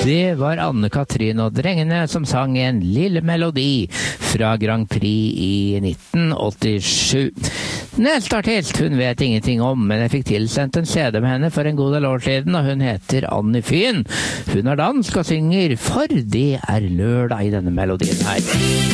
Det var Anne-Katrin og drengene som sang en lille melodi fra Grand Prix i 1987. Neste artist hun vet ingenting om, men jeg fikk tilsendt en CD med henne for en god del år siden, og hun heter Annie Fyn. Hun er dansk og synger For det er lørdag i denne melodien her.